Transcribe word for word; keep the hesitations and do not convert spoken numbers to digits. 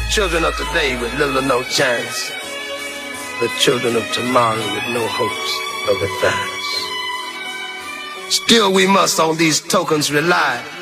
Children of today with little or no chance. The children of tomorrow with no hopes of advance. Still we must on these tokens rely.